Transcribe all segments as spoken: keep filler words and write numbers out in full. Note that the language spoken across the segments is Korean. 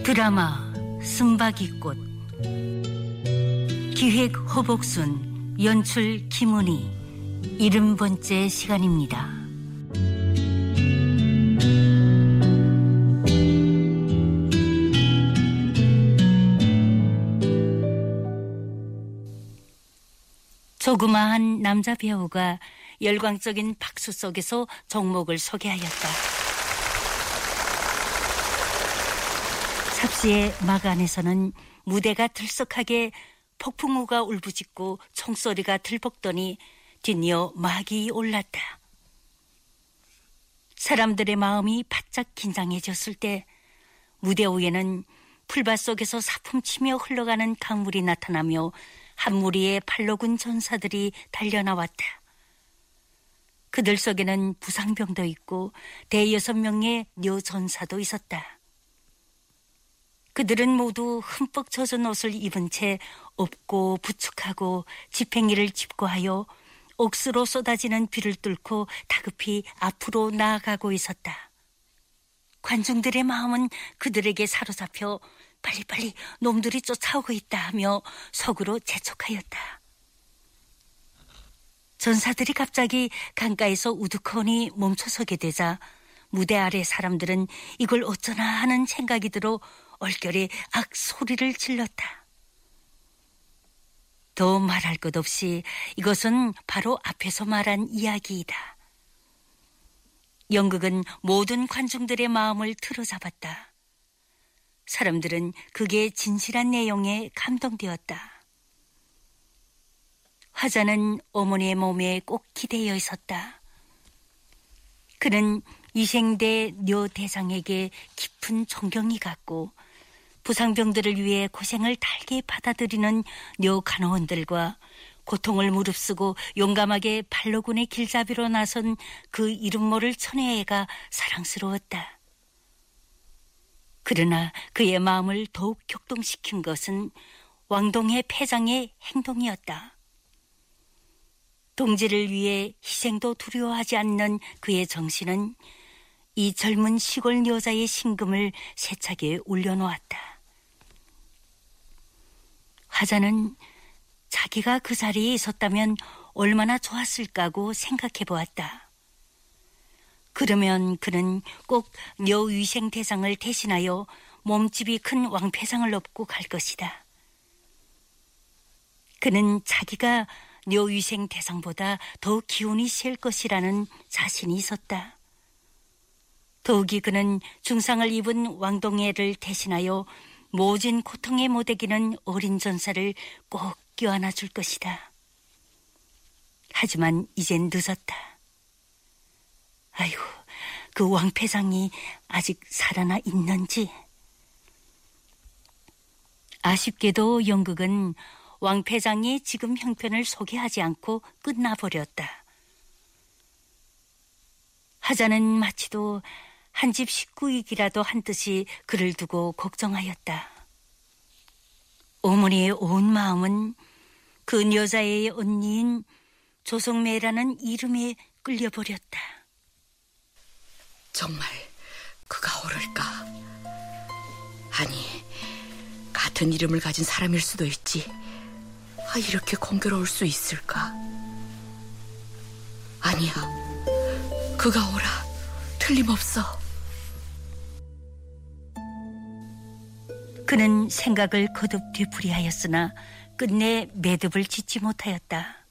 드라마 쓴바귀꽃, 기획 허복순, 연출 김은희, 일흔 번째 시간입니다. 조그마한 남자 배우가 열광적인 박수 속에서 종목을 소개하였다. 삽시의 막 안에서는 무대가 들썩하게 폭풍우가 울부짖고 총소리가 들볶더니 뒷이어 막이 올랐다. 사람들의 마음이 바짝 긴장해졌을 때 무대 위에는 풀밭 속에서 사품치며 흘러가는 강물이 나타나며 한 무리의 팔로군 전사들이 달려나왔다. 그들 속에는 부상병도 있고 대여섯 명의 뇨전사도 있었다. 그들은 모두 흠뻑 젖은 옷을 입은 채 업고 부축하고 지팽이를 짚고하여 옥수로 쏟아지는 비를 뚫고 다급히 앞으로 나아가고 있었다. 관중들의 마음은 그들에게 사로잡혀 빨리빨리 놈들이 쫓아오고 있다 하며 속으로 재촉하였다. 전사들이 갑자기 강가에서 우두커니 멈춰서게 되자 무대 아래 사람들은 이걸 어쩌나 하는 생각이 들어 얼결에 악 소리를 질렀다. 더 말할 것 없이 이것은 바로 앞에서 말한 이야기이다. 연극은 모든 관중들의 마음을 틀어잡았다. 사람들은 그게 진실한 내용에 감동되었다. 화자는 어머니의 몸에 꼭 기대어 있었다. 그는 이생대 뇨대장에게 깊은 존경이 갔고 부상병들을 위해 고생을 달게 받아들이는 뇨간호원들과 고통을 무릅쓰고 용감하게 팔로군의 길잡이로 나선 그 이름 모를 처녀애가 사랑스러웠다. 그러나 그의 마음을 더욱 격동시킨 것은 왕동의 패장의 행동이었다. 동지를 위해 희생도 두려워하지 않는 그의 정신은 이 젊은 시골 여자의 심금을 세차게 올려놓았다. 화자는 자기가 그 자리에 있었다면 얼마나 좋았을까고 생각해 보았다. 그러면 그는 꼭 뇨위생 대상을 대신하여 몸집이 큰 왕패상을 업고 갈 것이다. 그는 자기가 뇨위생 대상보다 더 기운이 셀 것이라는 자신이 있었다. 더욱이 그는 중상을 입은 왕동애를 대신하여 모진 고통에 못 이기는 어린 전사를 꼭 껴안아 줄 것이다. 하지만 이젠 늦었다. 아이고, 그 왕패장이 아직 살아나 있는지. 아쉽게도 연극은 왕패장의 지금 형편을 소개하지 않고 끝나버렸다. 하자는 마치도 한 집 식구이기라도 한 듯이 그를 두고 걱정하였다. 어머니의 온 마음은 그 여자의 언니인 조성매라는 이름에 끌려버렸다. 정말 그가 오를까? 아니, 같은 이름을 가진 사람일 수도 있지. 아, 이렇게 공교로울 수 있을까? 아니야, 그가 오라. 틀림없어. 그는 생각을 거듭 되풀이하였으나 끝내 매듭을 짓지 못하였다.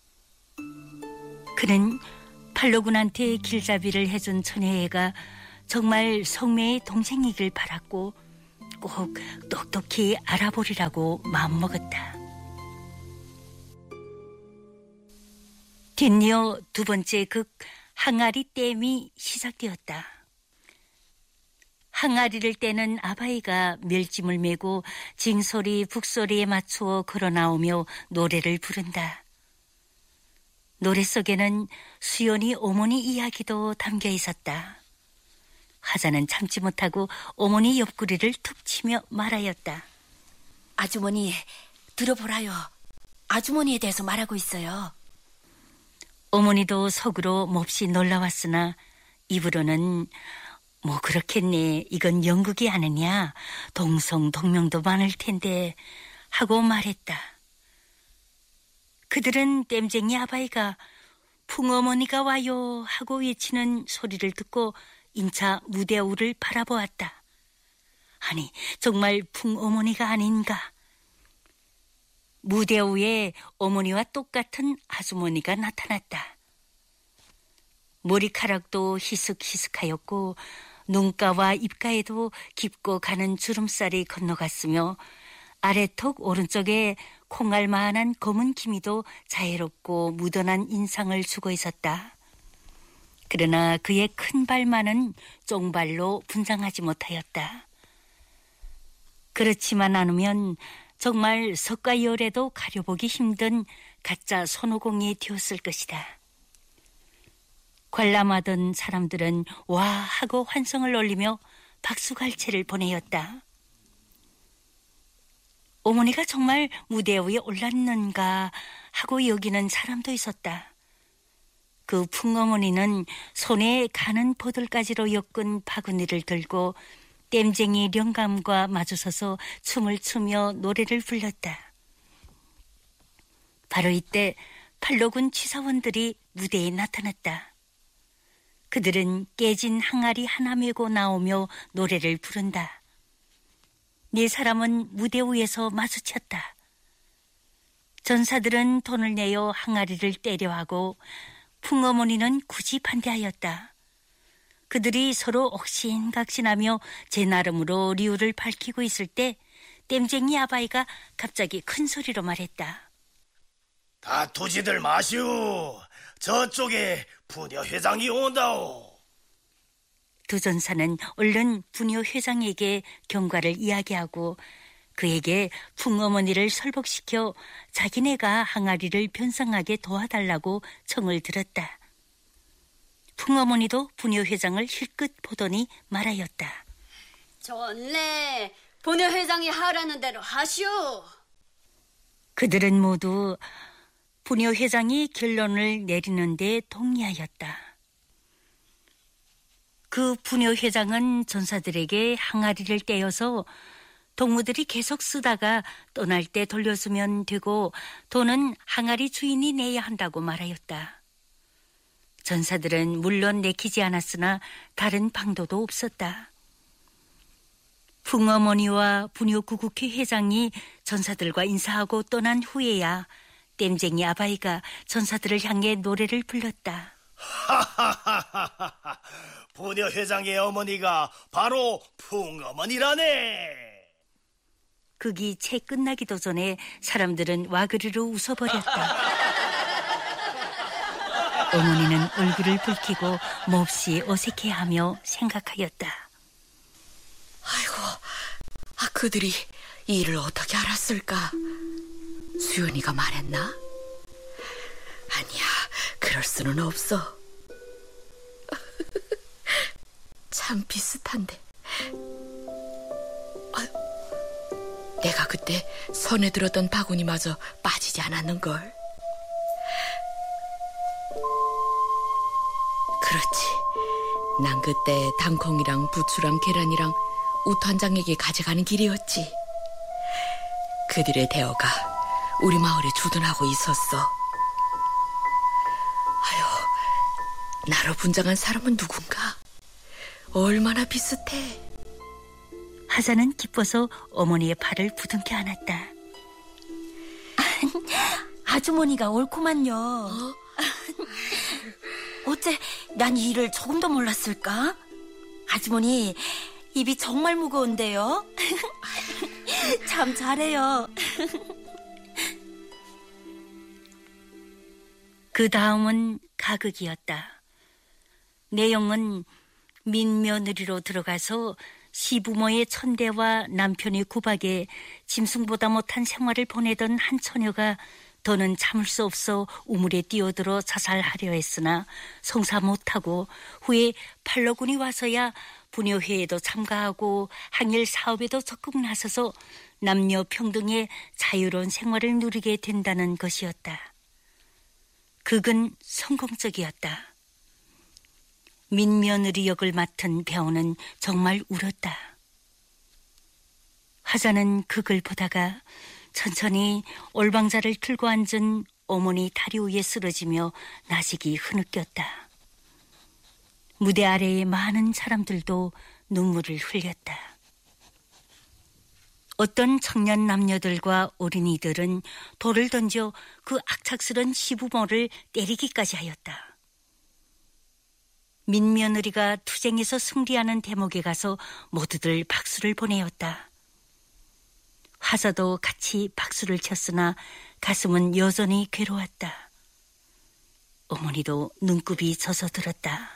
그는 팔로군한테 길잡이를 해준 처녀애가 정말 성매의 동생이길 바랐고 꼭 똑똑히 알아보리라고 마음먹었다. 뒷이어 두 번째 극 항아리 댐이 시작되었다. 항아리를 떼는 아바이가 멸찜을 메고 징소리 북소리에 맞추어 걸어나오며 노래를 부른다. 노래 속에는 수연이 어머니 이야기도 담겨 있었다. 화자는 참지 못하고 어머니 옆구리를 툭 치며 말하였다. 아주머니, 들어보라요. 아주머니에 대해서 말하고 있어요. 어머니도 속으로 몹시 놀라웠으나 입으로는 뭐 그렇겠네. 이건 연극이 아니냐. 동성동명도 많을 텐데 하고 말했다. 그들은 땜쟁이 아바이가 풍어머니가 와요 하고 외치는 소리를 듣고 인차 무대우를 바라보았다. 아니, 정말 풍어머니가 아닌가. 무대 위에 어머니와 똑같은 아주머니가 나타났다. 머리카락도 희슥희슥하였고 눈가와 입가에도 깊고 가는 주름살이 건너갔으며 아래턱 오른쪽에 콩알만한 검은 기미도 자애롭고 무던한 인상을 주고 있었다. 그러나 그의 큰 발만은 쫑발로 분장하지 못하였다. 그렇지만 않으면 정말 석과 열에도 가려보기 힘든 가짜 손오공이 되었을 것이다. 관람하던 사람들은 와 하고 환성을 올리며 박수갈채를 보내었다. 어머니가 정말 무대 위에 올랐는가 하고 여기는 사람도 있었다. 그 풍어머니는 손에 가는 보들까지로 엮은 바구니를 들고 땜쟁이 영감과 마주서서 춤을 추며 노래를 불렀다. 바로 이때 팔로군 취사원들이 무대에 나타났다. 그들은 깨진 항아리 하나 메고 나오며 노래를 부른다. 네 사람은 무대 위에서 마주쳤다. 전사들은 돈을 내어 항아리를 때려하고 풍어머니는 굳이 반대하였다. 그들이 서로 옥신각신하며 제 나름으로 리우를 밝히고 있을 때 땜쟁이 아바이가 갑자기 큰 소리로 말했다. 다투지들 마시오. 저쪽에 부녀 회장이 온다오. 두 전사는 얼른 부녀 회장에게 경과를 이야기하고 그에게 풍어머니를 설복시켜 자기네가 항아리를 변상하게 도와달라고 청을 들었다. 풍어머니도 부녀 회장을 힐끗 보더니 말하였다. 좋네. 부녀 회장이 하라는 대로 하시오. 그들은 모두 부녀 회장이 결론을 내리는 데 동의하였다. 그 부녀 회장은 전사들에게 항아리를 떼어서 동무들이 계속 쓰다가 떠날 때 돌려주면 되고 돈은 항아리 주인이 내야 한다고 말하였다. 전사들은 물론 내키지 않았으나 다른 방도도 없었다. 풍어머니와 부녀 구국회 회장이 전사들과 인사하고 떠난 후에야 땜쟁이 아바이가 전사들을 향해 노래를 불렀다. 하하하하하. 부녀 회장의 어머니가 바로 풍어머니라네. 극이 채 끝나기도 전에 사람들은 와그르르 웃어버렸다. 어머니는 얼굴을 붉히고 몹시 어색해하며 생각하였다. 아이고, 아 그들이 이 일을 어떻게 알았을까? 수연이가 말했나? 아니야, 그럴 수는 없어. 참 비슷한데. 아유, 내가 그때 손에 들었던 바구니마저 빠지지 않았는걸. 그렇지, 난 그때 당콩이랑 부추랑 계란이랑 우탄장에게 가져가는 길이었지. 그들의 대어가 우리 마을에 주둔하고 있었어. 아유, 나로 분장한 사람은 누군가? 얼마나 비슷해. 하자는 기뻐서 어머니의 팔을 부둥켜 안았다. 아주머니가 옳구만요. 어? 어째 난 이 일을 조금도 몰랐을까? 아주머니 입이 정말 무거운데요. 참 잘해요. 그 다음은 가극이었다. 내용은 민며느리로 들어가서 시부모의 천대와 남편의 구박에 짐승보다 못한 생활을 보내던 한 처녀가 더는 참을 수 없어 우물에 뛰어들어 자살하려 했으나 성사 못하고 후에 팔로군이 와서야 부녀회에도 참가하고 항일 사업에도 적극 나서서 남녀 평등의 자유로운 생활을 누리게 된다는 것이었다. 극은 성공적이었다. 민며느리 역을 맡은 배우는 정말 울었다. 화자는 그걸 보다가 천천히 올방자를 틀고 앉은 어머니 다리 위에 쓰러지며 나직이 흐느꼈다. 무대 아래의 많은 사람들도 눈물을 흘렸다. 어떤 청년 남녀들과 어린이들은 돌을 던져 그 악착스런 시부모를 때리기까지 하였다. 민며느리가 투쟁에서 승리하는 대목에 가서 모두들 박수를 보내었다. 화자도 같이 박수를 쳤으나 가슴은 여전히 괴로웠다. 어머니도 눈곱이 젖어들었다.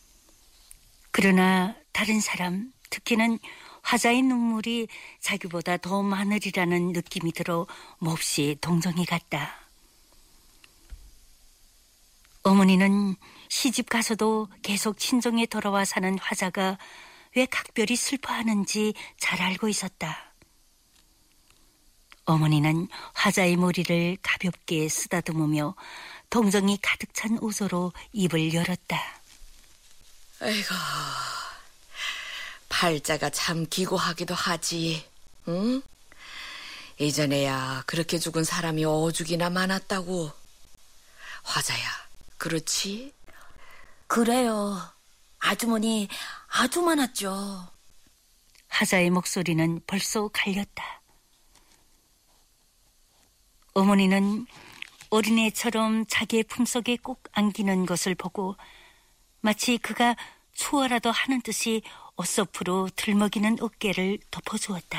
그러나 다른 사람, 특히는 화자의 눈물이 자기보다 더 많으리라는 느낌이 들어 몹시 동정이 갔다. 어머니는 시집 가서도 계속 친정에 돌아와 사는 화자가 왜 각별히 슬퍼하는지 잘 알고 있었다. 어머니는 화자의 머리를 가볍게 쓰다듬으며 동정이 가득 찬 웃어로 입을 열었다. 아이고, 팔자가 참 기고하기도 하지. 응? 예전에야 그렇게 죽은 사람이 오죽이나 많았다고. 화자야, 그렇지? 그래요. 아주머니 아주 많았죠. 화자의 목소리는 벌써 갈렸다. 어머니는 어린애처럼 자기의 품속에 꼭 안기는 것을 보고 마치 그가 추워라도 하는 듯이 옷소프로 들먹이는 어깨를 덮어주었다.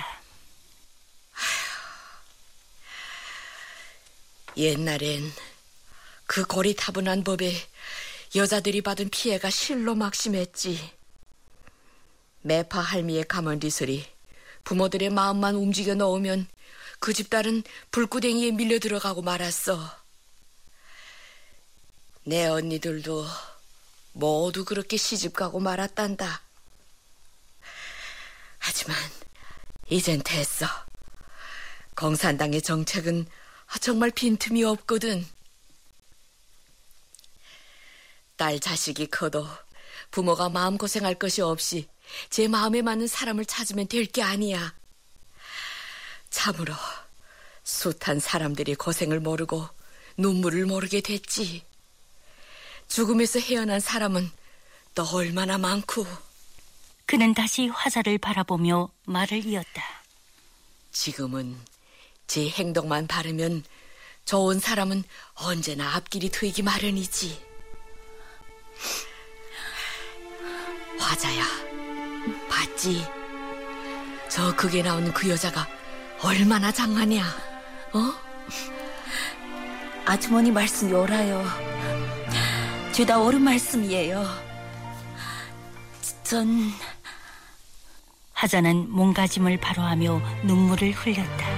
옛날엔 그 고리타분한 법에 여자들이 받은 피해가 실로 막심했지. 매파 할미의 가만리설이 부모들의 마음만 움직여 놓으면 그 집딸은 불구덩이에 밀려 들어가고 말았어. 내 언니들도 모두 그렇게 시집가고 말았단다. 하지만 이젠 됐어. 공산당의 정책은 정말 빈틈이 없거든. 딸 자식이 커도 부모가 마음고생할 것이 없이 제 마음에 맞는 사람을 찾으면 될 게 아니야. 참으로 숱한 사람들이 고생을 모르고 눈물을 모르게 됐지. 죽음에서 헤어난 사람은 또 얼마나 많고. 그는 다시 화자를 바라보며 말을 이었다. 지금은 제 행동만 바르면 좋은 사람은 언제나 앞길이 트이기 마련이지. 화자야, 봤지? 저 극에 나오는 그 여자가 얼마나 장하냐, 어? 아주머니 말씀이 옳아요. 죄다 옳은 말씀이에요. 전... 화자는 몸가짐을 바로하며 눈물을 흘렸다.